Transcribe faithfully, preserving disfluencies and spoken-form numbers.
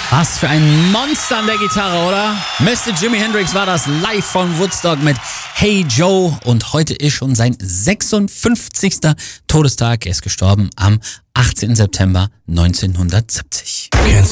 Was für ein Monster an der Gitarre, oder? Mister Jimi Hendrix war das live von Woodstock mit Hey Joe und heute ist schon sein sechsundfünfzigster Todestag. Er ist gestorben am achtzehnten September neunzehnhundertsiebzig.